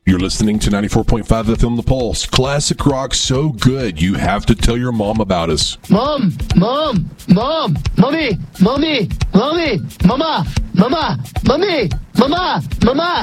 You're listening to 94.5 FM The Pulse. Classic rock so good, you have to tell your mom about us. Mom, mommy, mama, mama, mommy, mama.